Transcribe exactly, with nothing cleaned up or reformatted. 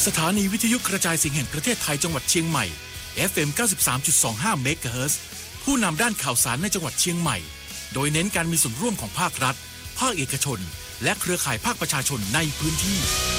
สถานีวิทยุกระจายเสียงแห่งประเทศไทยจังหวัดเชียงใหม่ เอฟ เอ็ม เก้าสิบสามจุดสองห้า เมกะเฮิรตซ์ผู้นำด้านข่าวสารในจังหวัดเชียงใหม่โดยเน้นการมีส่วนร่วมของภาครัฐภาคเอกชนและเครือข่ายภาคประชาชนในพื้นที่